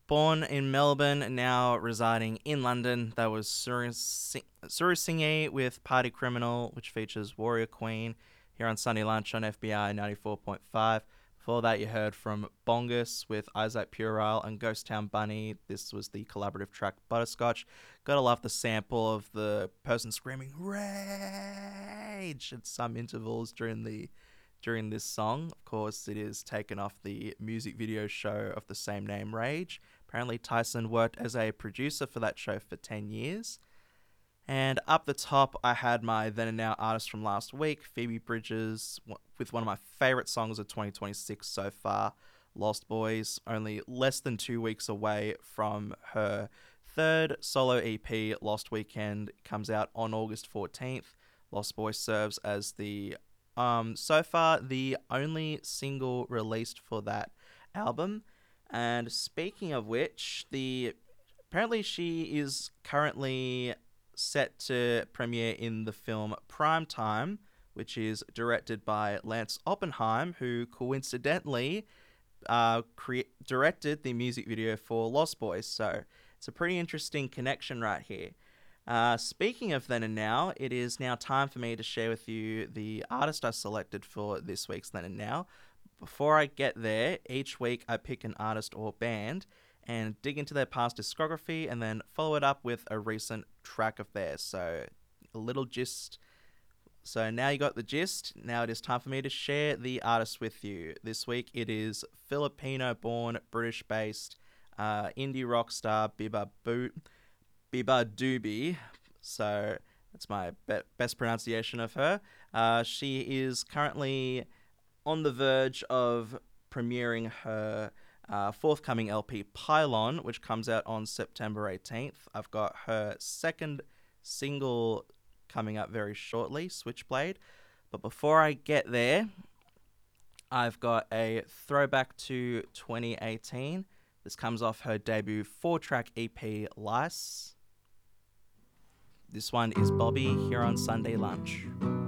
Born in Melbourne, now residing in London. That was Suru Singh with Party Criminal, which features Warrior Queen, here on Sunday Lunch on FBI 94.5. Before that, you heard from Bongus with Isaac Purile and Ghost Town Bunny. This was the collaborative track Butterscotch. Gotta love the sample of the person screaming rage at some intervals during this song. Of course, it is taken off the music video show of the same name, Rage. Apparently, Tyson worked as a producer for that show for 10 years. And up the top, I had my then and now artist from last week, Phoebe Bridgers, with one of my favourite songs of 2026 so far, Lost Boys, only less than 2 weeks away from her third solo EP, Lost Weekend, comes out on August 14th. Lost Boys serves as the so far the only single released for that album. And speaking of which, apparently she is currently set to premiere in the film Primetime, which is directed by Lance Oppenheim, who coincidentally directed the music video for Lost Boys. So it's a pretty interesting connection right here. Speaking of then and now, it is now time for me to share with you the artist I selected for this week's Then and Now. Before I get there, each week I pick an artist or band and dig into their past discography and then follow it up with a recent track of theirs. So a little gist. So now you got the gist. Now it is time for me to share the artist with you. This week it is Filipino-born, British-based indie rock star Biba Doobie. So that's my best pronunciation of her. She is currently on the verge of premiering her forthcoming LP Pylon, which comes out on September 18th. I've got her second single coming up very shortly, Switchblade. But before I get there, I've got a throwback to 2018. This comes off her debut 4-track EP, Lice. This one is Bobby, here on Sunday Lunch.